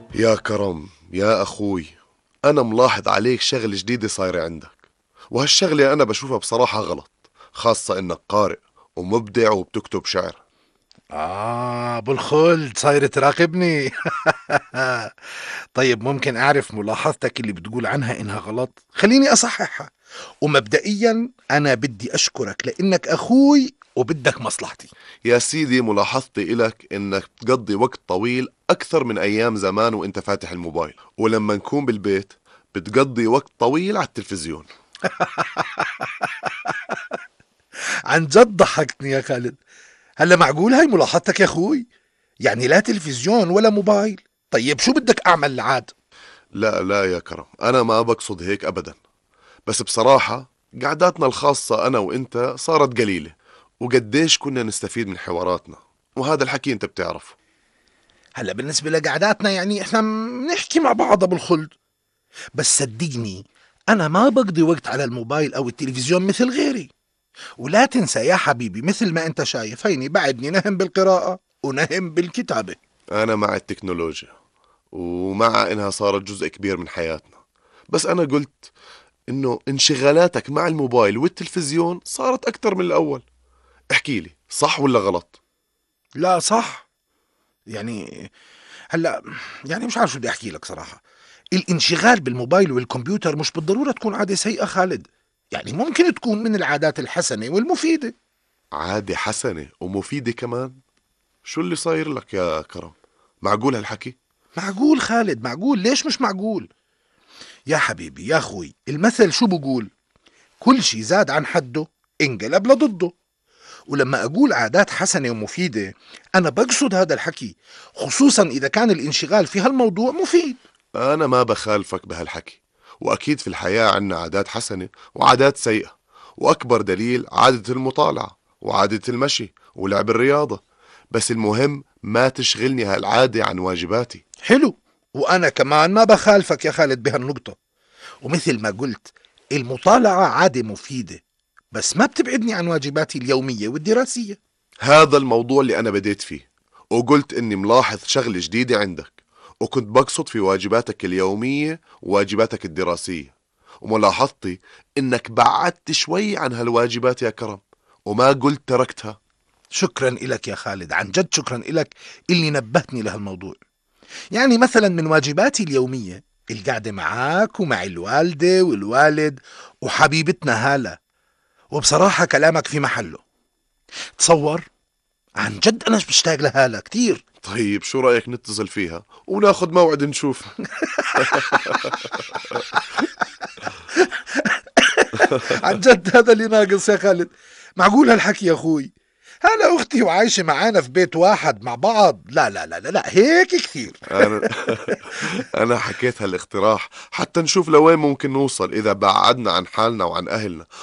يا كرم يا أخوي، أنا ملاحظ عليك شغلة جديدة صايرة عندك، وهالشغلة أنا بشوفها بصراحة غلط، خاصة إنك قارئ ومبدع وبتكتب شعر. أبو الخلد صاير تراقبني. طيب ممكن أعرف ملاحظتك اللي بتقول عنها إنها غلط؟ خليني أصححها. ومبدئيا أنا بدي أشكرك لأنك أخوي وبدك مصلحتي. يا سيدي، ملاحظتي إلك إنك بتقضي وقت طويل أكثر من أيام زمان وإنت فاتح الموبايل، ولما نكون بالبيت بتقضي وقت طويل على التلفزيون. عن جد ضحكتني يا خالد. هلا معقول هاي ملاحظتك يا أخوي؟ يعني لا تلفزيون ولا موبايل؟ طيب شو بدك أعمل عاد؟ لا لا يا كرم، أنا ما بقصد هيك أبدا، بس بصراحة قعداتنا الخاصة أنا وإنت صارت قليلة، وقديش كنا نستفيد من حواراتنا، وهذا الحكي أنت بتعرفه. هلا بالنسبة لقعداتنا يعني احنا بنحكي مع بعض ابو الخلد، بس صدقني انا ما بقضي وقت على الموبايل او التلفزيون مثل غيري. ولا تنسى يا حبيبي مثل ما انت شايف هيني بعدني نهم بالقراءة ونهم بالكتابة. أنا مع التكنولوجيا ومع إنها صارت جزء كبير من حياتنا، بس أنا قلت إنه انشغالاتك مع الموبايل والتلفزيون صارت أكتر من الأول. احكي لي، صح ولا غلط؟ لا صح. يعني هلا يعني مش عارف شو بدي احكي لك صراحة. الانشغال بالموبايل والكمبيوتر مش بالضرورة تكون عادة سيئة خالد. يعني ممكن تكون من العادات الحسنة والمفيدة. عادة حسنة ومفيدة كمان؟ شو اللي صاير لك يا كرم؟ معقول هالحكي؟ معقول خالد، معقول، ليش مش معقول؟ يا حبيبي يا أخوي المثل شو بقول؟ كل شي زاد عن حده انقلب لضده. ولما أقول عادات حسنة ومفيدة أنا بقصد هذا الحكي، خصوصا إذا كان الانشغال في هالموضوع مفيد. أنا ما بخالفك بهالحكي، وأكيد في الحياة عنا عادات حسنة وعادات سيئة، وأكبر دليل عادة المطالعة وعادة المشي ولعب الرياضة، بس المهم ما تشغلني هالعادة عن واجباتي. حلو. وأنا كمان ما بخالفك يا خالد بهالنقطة. ومثل ما قلت المطالعة عادة مفيدة، بس ما بتبعدني عن واجباتي اليومية والدراسية. هذا الموضوع اللي أنا بديت فيه، وقلت إني ملاحظ شغلة جديدة عندك، وكنت بقصد في واجباتك اليومية وواجباتك الدراسية، وملاحظتي إنك بعدت شوي عن هالواجبات يا كرم، وما قلت تركتها. شكرا إلك يا خالد، عن جد شكرا إلك اللي نبهتني لهالموضوع. يعني مثلا من واجباتي اليومية القعدة معاك ومع الوالدة والوالد وحبيبتنا هالة. وبصراحة كلامك في محله. تصور، عن جد أنا بشتاق لهالة كتير. طيب شو رأيك نتصل فيها وناخد موعد نشوف؟ عن جد هذا اللي ناقص يا خالد. معقول هالحكي يا أخوي؟ هلا أختي وعايشة معانا في بيت واحد مع بعض، لا لا لا لا, لا. هيك كثير. أنا أنا حكيت هالاقتراح حتى نشوف لوين ممكن نوصل إذا بعدنا عن حالنا وعن أهلنا،